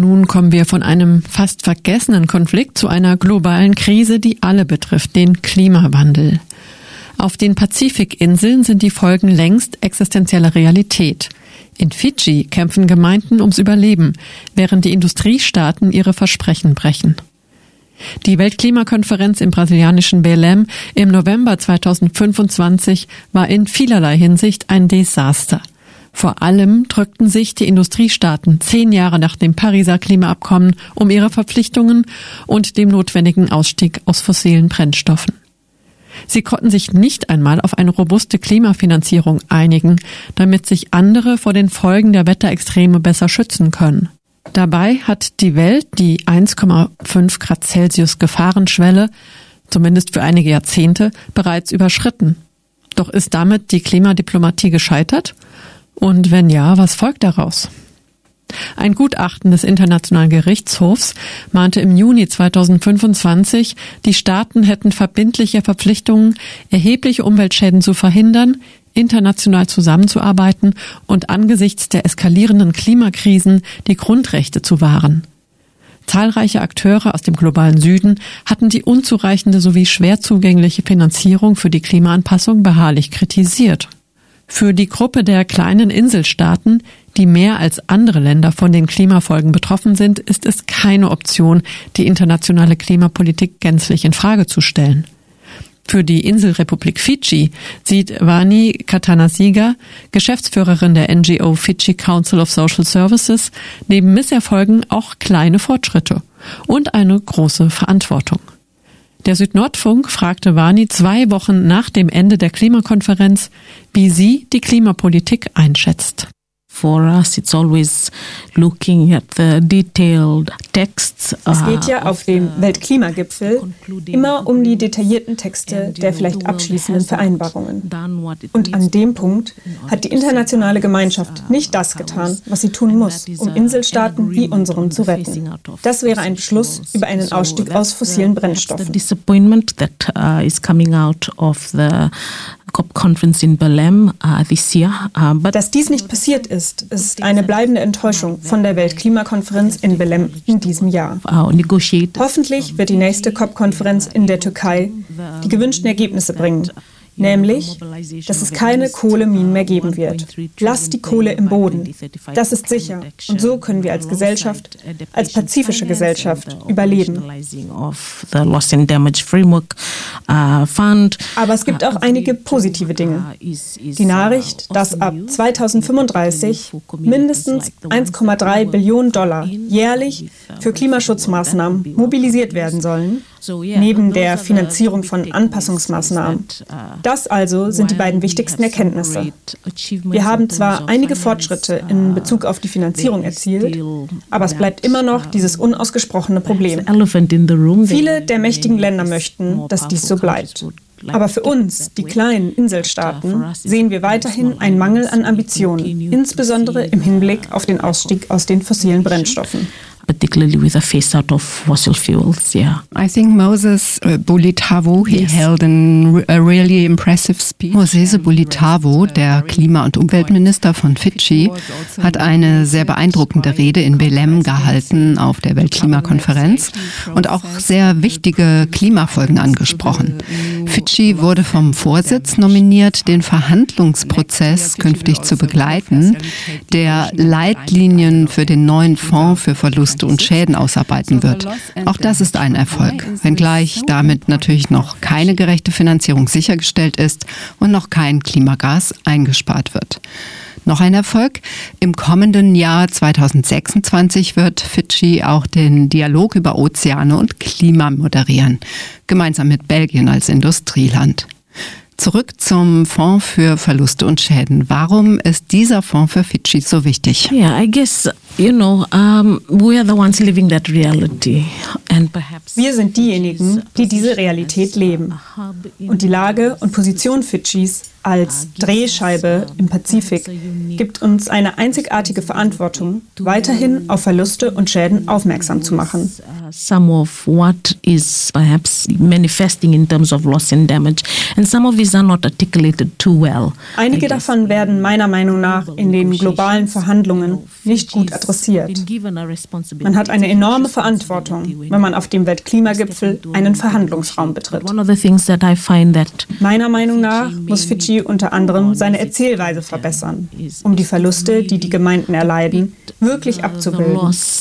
nun kommen wir von einem fast vergessenen Konflikt zu einer globalen Krise, die alle betrifft, den Klimawandel. Auf den Pazifikinseln sind die Folgen längst existenzielle Realität. In Fidschi kämpfen Gemeinden ums Überleben, während die Industriestaaten ihre Versprechen brechen. Die Weltklimakonferenz im brasilianischen Belém im November 2025 war in vielerlei Hinsicht ein Desaster. Vor allem drückten sich die Industriestaaten 10 Jahre nach dem Pariser Klimaabkommen um ihre Verpflichtungen und dem notwendigen Ausstieg aus fossilen Brennstoffen. Sie konnten sich nicht einmal auf eine robuste Klimafinanzierung einigen, damit sich andere vor den Folgen der Wetterextreme besser schützen können. Dabei hat die Welt die 1,5 Grad Celsius Gefahrenschwelle, zumindest für einige Jahrzehnte, bereits überschritten. Doch ist damit die Klimadiplomatie gescheitert? Und wenn ja, was folgt daraus? Ein Gutachten des Internationalen Gerichtshofs mahnte im Juni 2025, die Staaten hätten verbindliche Verpflichtungen, erhebliche Umweltschäden zu verhindern, international zusammenzuarbeiten und angesichts der eskalierenden Klimakrisen die Grundrechte zu wahren. Zahlreiche Akteure aus dem globalen Süden hatten die unzureichende sowie schwer zugängliche Finanzierung für die Klimaanpassung beharrlich kritisiert. Für die Gruppe der kleinen Inselstaaten, die mehr als andere Länder von den Klimafolgen betroffen sind, ist es keine Option, die internationale Klimapolitik gänzlich in Frage zu stellen. Für die Inselrepublik Fidschi sieht Vani Katanasiga, Geschäftsführerin der NGO Fiji Council of Social Services, neben Misserfolgen auch kleine Fortschritte und eine große Verantwortung. Der Südnordfunk fragte Vani 2 Wochen nach dem Ende der Klimakonferenz, wie sie die Klimapolitik einschätzt. For us, it's always looking at the detailed texts. Es geht ja auf dem Weltklimagipfel immer um die detaillierten Texte der vielleicht abschließenden Vereinbarungen. Und an dem Punkt hat die internationale Gemeinschaft nicht das getan, was sie tun muss, um Inselstaaten wie unseren zu retten. Das wäre ein Beschluss über einen Ausstieg aus fossilen Brennstoffen. Disappointment that is coming out of the COP Conference in Belém this year. Dass dies nicht passiert ist eine bleibende Enttäuschung von der Weltklimakonferenz in Belém in diesem Jahr. Hoffentlich wird die nächste COP-Konferenz in der Türkei die gewünschten Ergebnisse bringen. Nämlich, dass es keine Kohleminen mehr geben wird. Lasst die Kohle im Boden. Das ist sicher. Und so können wir als Gesellschaft, als pazifische Gesellschaft, überleben. Aber es gibt auch einige positive Dinge. Die Nachricht, dass ab 2035 mindestens 1,3 Billionen Dollar jährlich für Klimaschutzmaßnahmen mobilisiert werden sollen, neben der Finanzierung von Anpassungsmaßnahmen. Das also sind die beiden wichtigsten Erkenntnisse. Wir haben zwar einige Fortschritte in Bezug auf die Finanzierung erzielt, aber es bleibt immer noch dieses unausgesprochene Problem. Viele der mächtigen Länder möchten, dass dies so bleibt. Aber für uns, die kleinen Inselstaaten, sehen wir weiterhin einen Mangel an Ambitionen, insbesondere im Hinblick auf den Ausstieg aus den fossilen Brennstoffen. Particularly with a phase out of fossil fuels, yeah. I think Moses Bulitavo, he held a really impressive speech. Moses Bulitavo, der Klima- und Umweltminister von Fidschi, hat eine sehr beeindruckende Rede in Belém gehalten auf der Weltklimakonferenz und auch sehr wichtige Klimafolgen angesprochen. Fidschi wurde vom Vorsitz nominiert, den Verhandlungsprozess künftig zu begleiten, der Leitlinien für den neuen Fonds für Verluste und Schäden ausarbeiten wird. Auch das ist ein Erfolg, wenngleich damit natürlich noch keine gerechte Finanzierung sichergestellt ist und noch kein Klimagas eingespart wird. Noch ein Erfolg: Im kommenden Jahr 2026 wird Fidschi auch den Dialog über Ozeane und Klima moderieren, gemeinsam mit Belgien als Industrieland. Zurück zum Fonds für Verluste und Schäden. Warum ist dieser Fonds für Fidschi so wichtig? Yeah, I guess, we are the ones living that reality. And perhaps wir sind diejenigen, die diese Realität leben. Und die Lage und Position Fidschis als Drehscheibe im Pazifik gibt uns eine einzigartige Verantwortung, weiterhin auf Verluste und Schäden aufmerksam zu machen. Some of what is perhaps manifesting in terms of loss and damage, and some of these are not articulated too well. Einige davon werden meiner Meinung nach in den globalen Verhandlungen nicht gut adressiert. Man hat eine enorme Verantwortung, wenn man auf dem Weltklimagipfel einen Verhandlungsraum betritt. Meiner Meinung nach muss Fidschi unter anderem seine Erzählweise verbessern, um die Verluste, die die Gemeinden erleiden, wirklich abzubilden.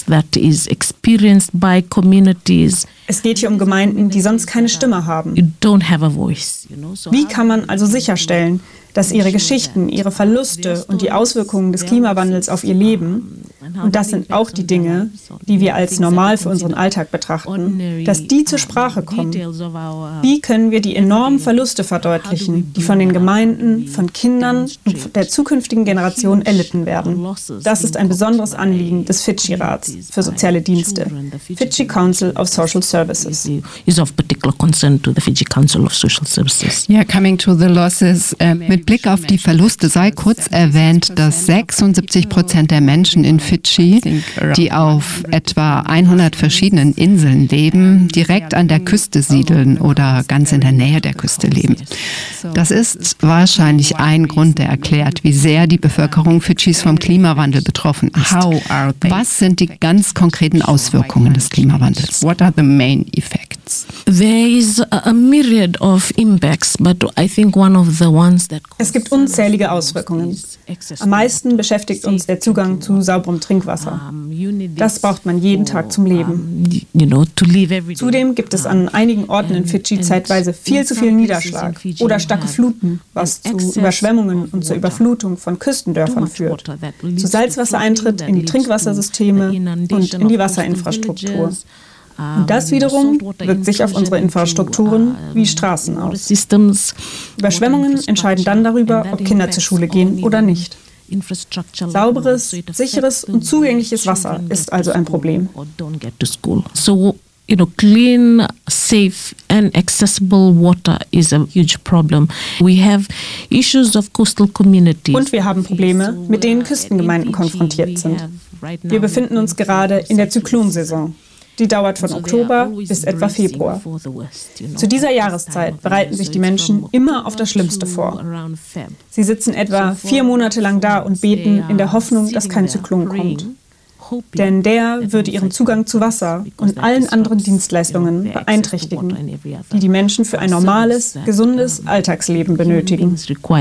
Es geht hier um Gemeinden, die sonst keine Stimme haben. Wie kann man also sicherstellen, dass ihre Geschichten, ihre Verluste und die Auswirkungen des Klimawandels auf ihr Leben, und das sind auch die Dinge, die wir als normal für unseren Alltag betrachten, dass die zur Sprache kommen? Wie können wir die enormen Verluste verdeutlichen, die von den Gemeinden, von Kindern und der zukünftigen Generation erlitten werden? Das ist ein besonderes Anliegen des Fidschi-Rats für soziale Dienste, Fidschi Council of Social Services. Yeah, coming to the losses. Mit Blick auf die Verluste sei kurz erwähnt, dass 76% der Menschen in Fidschi, die auf etwa 100 verschiedenen Inseln leben, direkt an der Küste siedeln oder ganz in der Nähe der Küste leben. Das ist wahrscheinlich ein Grund, der erklärt, wie sehr die Bevölkerung Fidschis vom Klimawandel betroffen ist. Was sind die ganz konkreten Auswirkungen des Klimawandels? What are the main effects? There is a myriad of impacts, but I think one of the ones that Es gibt unzählige Auswirkungen. Am meisten beschäftigt uns der Zugang zu sauberem Trinkwasser. Das braucht man jeden Tag zum Leben. Zudem gibt es an einigen Orten in Fidschi zeitweise viel zu viel Niederschlag oder starke Fluten, was zu Überschwemmungen und zur Überflutung von Küstendörfern führt, zu Salzwassereintritt in die Trinkwassersysteme und in die Wasserinfrastruktur. Und das wiederum wirkt sich auf unsere Infrastrukturen wie Straßen aus. Überschwemmungen entscheiden dann darüber, ob Kinder zur Schule gehen oder nicht. Sauberes, sicheres und zugängliches Wasser ist also ein Problem. Clean, safe and accessible water is a huge problem. We have issues of coastal communities. Und wir haben Probleme, mit denen Küstengemeinden konfrontiert sind. Wir befinden uns gerade in der Zyklonsaison. Die dauert von Oktober bis etwa Februar. Zu dieser Jahreszeit bereiten sich die Menschen immer auf das Schlimmste vor. Sie sitzen etwa 4 Monate lang da und beten in der Hoffnung, dass kein Zyklon kommt. Denn der würde ihren Zugang zu Wasser und allen anderen Dienstleistungen beeinträchtigen, die die Menschen für ein normales, gesundes Alltagsleben benötigen.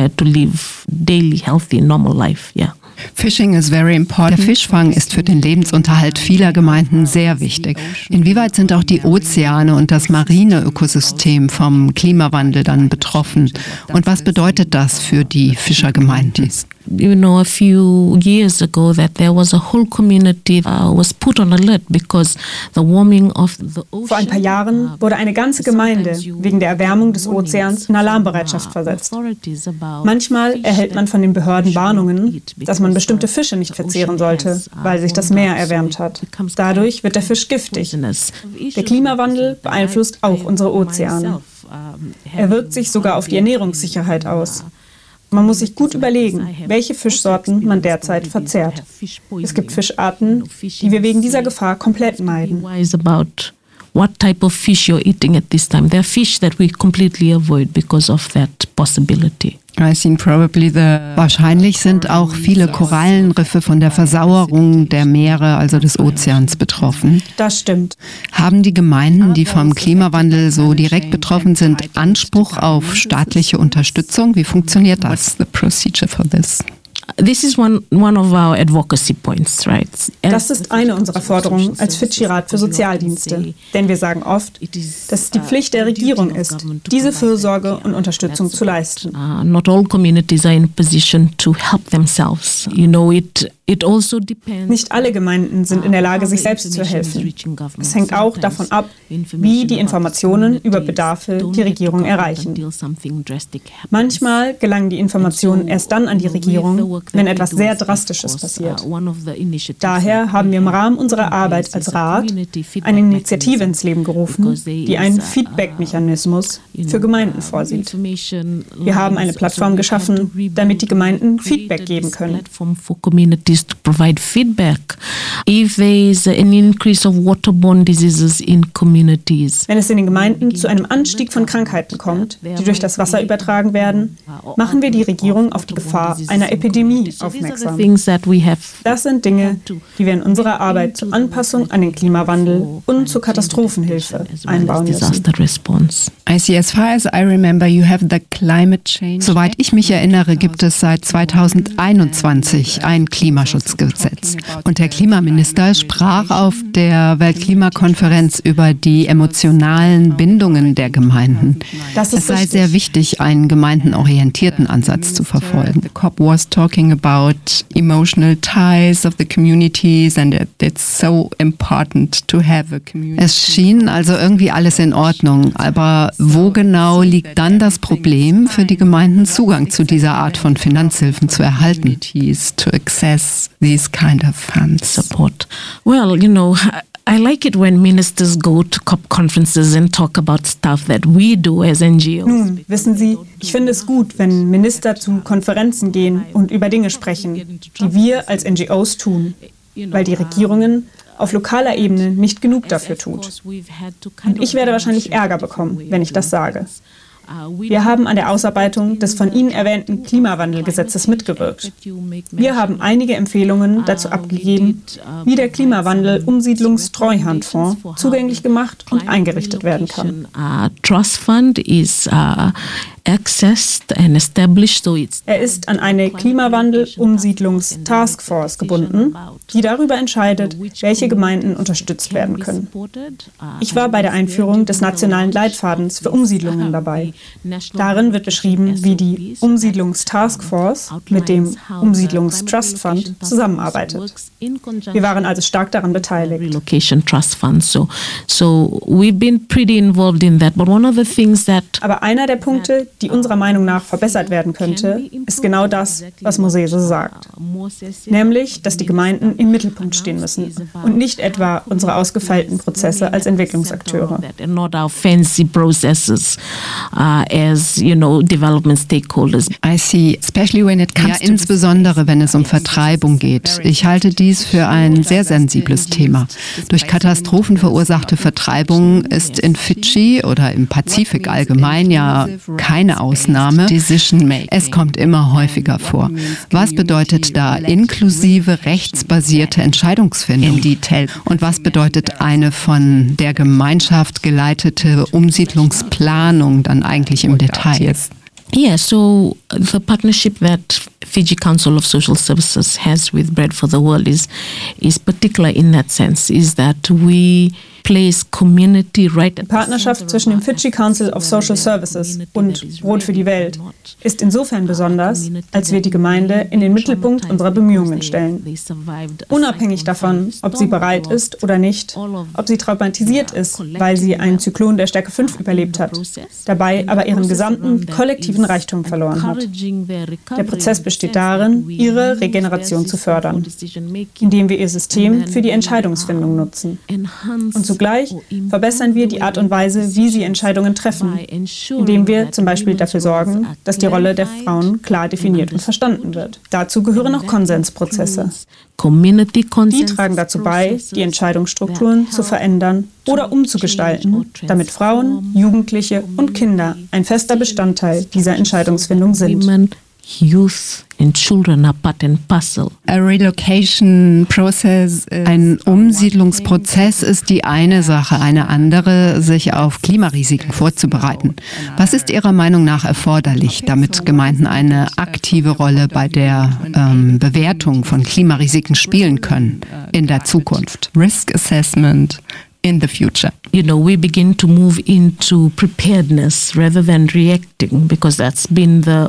Fishing is very important. Der Fischfang ist für den Lebensunterhalt vieler Gemeinden sehr wichtig. Inwieweit sind auch die Ozeane und das marine Ökosystem vom Klimawandel dann betroffen? Und was bedeutet das für die Fischergemeinden? A few years ago that there was a whole community was put on alert because the warming of the ocean. Vor ein paar Jahren wurde eine ganze Gemeinde wegen der Erwärmung des Ozeans in Alarmbereitschaft versetzt. Manchmal erhält man von den Behörden Warnungen, dass man bestimmte Fische nicht verzehren sollte, weil sich das Meer erwärmt hat. Dadurch wird der Fisch giftig. Der Klimawandel beeinflusst auch unsere Ozeane. Er wirkt sich sogar auf die Ernährungssicherheit aus. Man muss sich gut überlegen, welche Fischsorten man derzeit verzehrt. Es gibt Fischarten, die wir wegen dieser Gefahr komplett meiden. What type of fish you're eating at this time? There are fish that we completely avoid because of that possibility. Wahrscheinlich sind auch viele Korallenriffe von der Versauerung der Meere, also des Ozeans, betroffen. Das stimmt. Haben die Gemeinden, die vom Klimawandel so direkt betroffen sind, Anspruch auf staatliche Unterstützung? Wie funktioniert das? What's the procedure for this? This is one of our advocacy points, right? Das ist eine unserer Forderungen als Fidschi-Rat für Sozialdienste. Denn wir sagen oft, dass es die Pflicht der Regierung ist, diese Fürsorge und Unterstützung zu leisten. Not all communities are in a position to help themselves. Nicht alle Gemeinden sind in der Lage, sich selbst zu helfen. Es hängt auch davon ab, wie die Informationen über Bedarfe die Regierung erreichen. Manchmal gelangen die Informationen erst dann an die Regierung, wenn etwas sehr Drastisches passiert. Daher haben wir im Rahmen unserer Arbeit als Rat eine Initiative ins Leben gerufen, die einen Feedback-Mechanismus für Gemeinden vorsieht. Wir haben eine Plattform geschaffen, damit die Gemeinden Feedback geben können. is to provide feedback if there is an increase of waterborne diseases in communities. Wenn es in den Gemeinden zu einem Anstieg von Krankheiten kommt, die durch das Wasser übertragen werden, machen wir die Regierung auf die Gefahr einer Epidemie aufmerksam. Das sind Dinge, die wir in unserer Arbeit zur Anpassung an den Klimawandel und zur Katastrophenhilfe einbauen müssen. Soweit ich mich erinnere, gibt es seit 2021 ein Klimaschutzgesetz. Und der Klimaminister sprach auf der Weltklimakonferenz über die emotionalen Bindungen der Gemeinden. Es sei sehr wichtig, einen gemeindenorientierten Ansatz zu verfolgen. The COP was talking about emotional ties of the communities and it's so important to have a community. Es schien also irgendwie alles in Ordnung, aber wo genau liegt dann das Problem für die Gemeinden, Zugang zu dieser Art von Finanzhilfen zu erhalten? To access these kind of funds. Support. Well, I like it when ministers go to COP conferences and talk about stuff that we do as NGOs. Nun, wissen Sie, ich finde es gut, wenn Minister zu Konferenzen gehen und über Dinge sprechen, die wir als NGOs tun, weil die Regierungen auf lokaler Ebene nicht genug dafür tut. Und ich werde wahrscheinlich Ärger bekommen, wenn ich das sage. Wir haben an der Ausarbeitung des von Ihnen erwähnten Klimawandelgesetzes mitgewirkt. Wir haben einige Empfehlungen dazu abgegeben, wie der Klimawandel-Umsiedlungs-Treuhandfonds zugänglich gemacht und eingerichtet werden kann. Trust Fund is accessed and established, so it's. Er ist an eine Klimawandel-Umsiedlungs-Taskforce gebunden, die darüber entscheidet, welche Gemeinden unterstützt werden können. Ich war bei der Einführung des nationalen Leitfadens für Umsiedlungen dabei. Darin wird beschrieben, wie die Umsiedlungs-Taskforce mit dem Umsiedlungs-Trust Fund zusammenarbeitet. Wir waren also stark daran beteiligt. Relocation Trust Fund. So we've been pretty involved in that. But one of the things that. Aber einer der Punkte, die unserer Meinung nach verbessert werden könnte, ist genau das, was Mosese sagt. Nämlich, dass die Gemeinden im Mittelpunkt stehen müssen und nicht etwa unsere ausgefeilten Prozesse als Entwicklungsakteure. Not our fancy processes as, development stakeholders. I see, especially when it comes to insbesondere wenn es um Vertreibung geht. Ich halte dies für ein sehr sensibles Thema. Durch Katastrophen verursachte Vertreibung ist in Fidschi oder im Pazifik allgemein ja keine Ausnahme. Es kommt immer häufiger vor. Was bedeutet da inklusive rechtsbasierte Entscheidungsfindung? Und was bedeutet eine von der Gemeinschaft geleitete Umsiedlungsplanung dann eigentlich im Detail? Yeah, so the partnership that Fiji Council of Social Services has with Bread for the World is particular in that sense, is that we place community right at. Die Partnerschaft zwischen dem Fiji Council of Social Services und Brot für die Welt ist insofern besonders, als wir die Gemeinde in den Mittelpunkt unserer Bemühungen stellen. Unabhängig davon, ob sie bereit ist oder nicht, ob sie traumatisiert ist, weil sie einen Zyklon der Stärke 5 überlebt hat, dabei aber ihren gesamten kollektiven Reichtum verloren hat. Der Prozess besteht darin, ihre Regeneration zu fördern, indem wir ihr System für die Entscheidungsfindung nutzen. Und zugleich verbessern wir die Art und Weise, wie sie Entscheidungen treffen, indem wir zum Beispiel dafür sorgen, dass die Rolle der Frauen klar definiert und verstanden wird. Dazu gehören auch Konsensprozesse. Die tragen dazu bei, die Entscheidungsstrukturen zu verändern oder umzugestalten, damit Frauen, Jugendliche und Kinder ein fester Bestandteil dieser Entscheidungsfindung sind. Youth and children are part and parcel. A relocation process. Ein Umsiedlungsprozess ist die eine Sache, eine andere, sich auf Klimarisiken vorzubereiten. Was ist Ihrer Meinung nach erforderlich, damit Gemeinden eine aktive Rolle bei der Bewertung von Klimarisiken spielen können in der Zukunft? Risk Assessment in the future. We begin to move into preparedness rather than reacting, because that's been the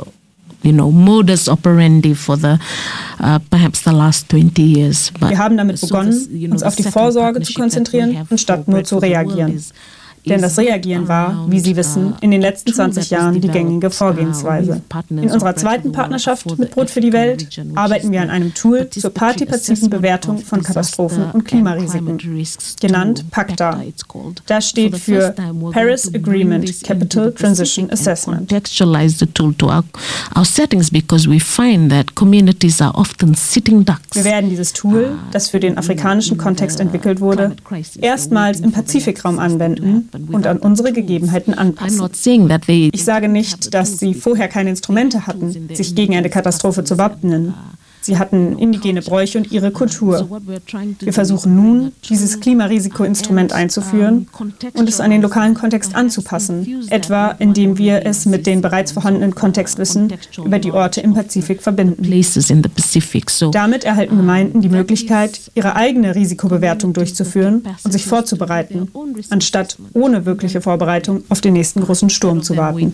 modus operandi for perhaps the last 20 years. Wir haben damit begonnen, uns auf die Vorsorge zu konzentrieren, anstatt nur zu reagieren. Denn das Reagieren war, wie Sie wissen, in den letzten 20 Jahren die gängige Vorgehensweise. In unserer zweiten Partnerschaft mit Brot für die Welt arbeiten wir an einem Tool zur partizipiven Bewertung von Katastrophen und Klimarisiken, genannt PACTA. Das steht für Paris Agreement Capital Transition Assessment. Contextualize the tool to our settings because we find that communities are often sitting ducks. Wir werden dieses Tool, das für den afrikanischen Kontext entwickelt wurde, erstmals im Pazifikraum anwenden und an unsere Gegebenheiten anpassen. Ich sage nicht, dass sie vorher keine Instrumente hatten, sich gegen eine Katastrophe zu wappnen. Sie hatten indigene Bräuche und ihre Kultur. Wir versuchen nun, dieses Klimarisikoinstrument einzuführen und es an den lokalen Kontext anzupassen, etwa indem wir es mit den bereits vorhandenen Kontextwissen über die Orte im Pazifik verbinden. Damit erhalten Gemeinden die Möglichkeit, ihre eigene Risikobewertung durchzuführen und sich vorzubereiten, anstatt ohne wirkliche Vorbereitung auf den nächsten großen Sturm zu warten.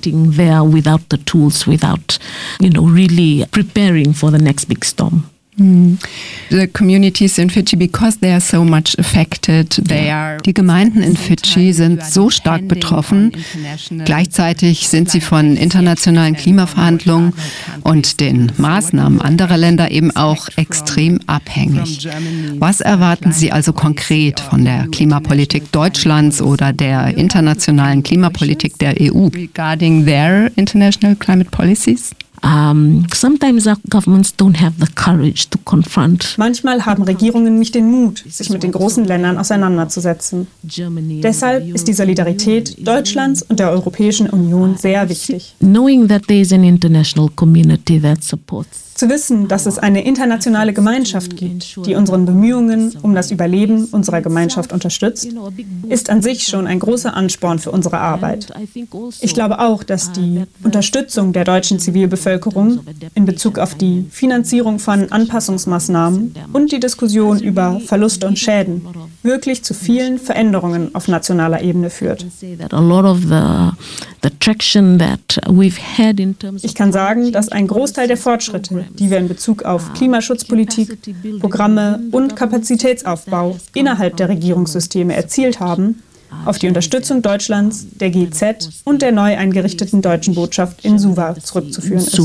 The communities in Fidschi, because they are so much affected, die Gemeinden in Fidschi sind so stark betroffen. Gleichzeitig sind sie von internationalen Klimaverhandlungen und den Maßnahmen anderer Länder eben auch extrem abhängig. Was erwarten Sie also konkret von der Klimapolitik Deutschlands oder der internationalen Klimapolitik der EU? Regarding their international climate policies? Sometimes our governments don't have the courage to confront. Manchmal haben Regierungen nicht den Mut, sich mit den großen Ländern auseinanderzusetzen. Deshalb ist die Solidarität Deutschlands und der Europäischen Union sehr wichtig. Knowing that there is an international community that supports. Zu wissen, dass es eine internationale Gemeinschaft gibt, die unseren Bemühungen um das Überleben unserer Gemeinschaft unterstützt, ist an sich schon ein großer Ansporn für unsere Arbeit. Ich glaube auch, dass die Unterstützung der deutschen Zivilbevölkerung in Bezug auf die Finanzierung von Anpassungsmaßnahmen und die Diskussion über Verluste und Schäden wirklich zu vielen Veränderungen auf nationaler Ebene führt. Ich kann sagen, dass ein Großteil der Fortschritte, die wir in Bezug auf Klimaschutzpolitik, Programme und Kapazitätsaufbau innerhalb der Regierungssysteme erzielt haben, auf die Unterstützung Deutschlands, der GIZ und der neu eingerichteten deutschen Botschaft in Suva zurückzuführen ist.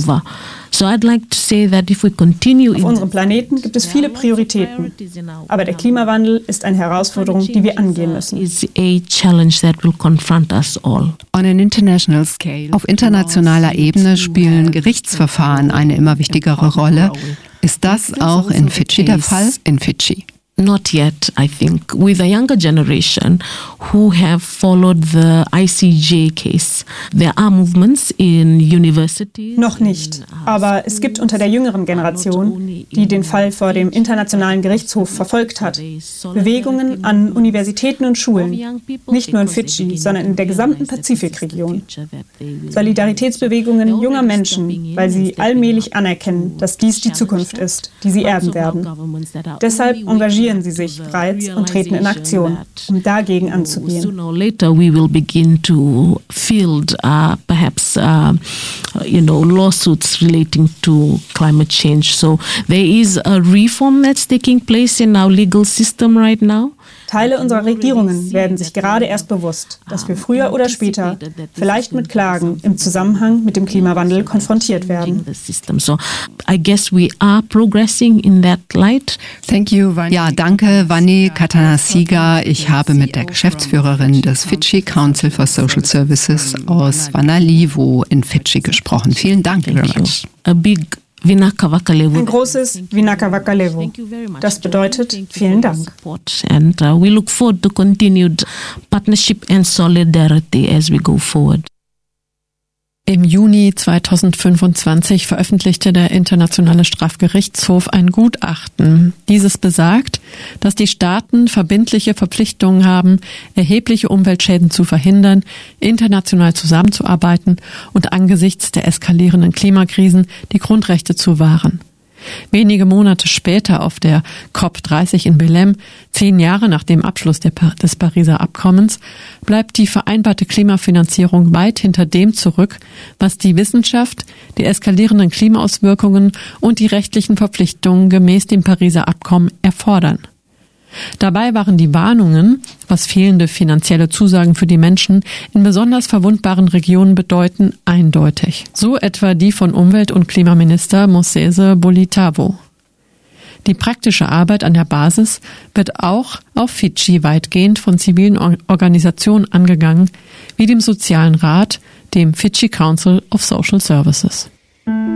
Auf unserem Planeten gibt es viele Prioritäten, aber der Klimawandel ist eine Herausforderung, die wir angehen müssen. Auf internationaler Ebene spielen Gerichtsverfahren eine immer wichtigere Rolle. Ist das auch in Fidschi der Fall? In Fidschi? Not yet, I think. With a younger generation who have followed the ICJ case, there are movements in universities. Noch nicht, aber es gibt unter der jüngeren Generation, die den Fall vor dem Internationalen Gerichtshof verfolgt hat, Bewegungen an Universitäten und Schulen, nicht nur in Fidschi, sondern in der gesamten Pazifikregion. Solidaritätsbewegungen junger Menschen, weil sie allmählich anerkennen, dass dies die Zukunft ist, die sie erben werden. Deshalb engagieren sie sich bereits und treten in Aktion, um dagegen anzugehen. Sooner or later we will begin to field perhaps lawsuits relating to climate change. So there is a reform that's taking place in our legal system right now. Teile unserer Regierungen werden sich gerade erst bewusst, dass wir früher oder später, vielleicht mit Klagen im Zusammenhang mit dem Klimawandel konfrontiert werden. So I guess we are progressing in that light. Thank you, Vani. Ja, danke, Vani Kattanasiga. Ich habe mit der Geschäftsführerin des Fidschi Council for Social Services aus Vanalivo in Fidschi gesprochen. Vielen Dank. Very much. A big Vinaka Vakalevu. Ein großes Vinaka Vakalevu. Das bedeutet vielen Dank. And we look forward to continued partnership and solidarity as we go forward. Im Juni 2025 veröffentlichte der Internationale Strafgerichtshof ein Gutachten. Dieses besagt, dass die Staaten verbindliche Verpflichtungen haben, erhebliche Umweltschäden zu verhindern, international zusammenzuarbeiten und angesichts der eskalierenden Klimakrisen die Grundrechte zu wahren. Wenige Monate später auf der COP30 in Belém, 10 Jahre nach dem Abschluss des Pariser Abkommens, bleibt die vereinbarte Klimafinanzierung weit hinter dem zurück, was die Wissenschaft, die eskalierenden Klimaauswirkungen und die rechtlichen Verpflichtungen gemäß dem Pariser Abkommen erfordern. Dabei waren die Warnungen, was fehlende finanzielle Zusagen für die Menschen in besonders verwundbaren Regionen bedeuten, eindeutig. So etwa die von Umwelt- und Klimaminister Mosese Bulitavo. Die praktische Arbeit an der Basis wird auch auf Fidschi weitgehend von zivilen Organisationen angegangen, wie dem Sozialen Rat, dem Fidschi Council of Social Services.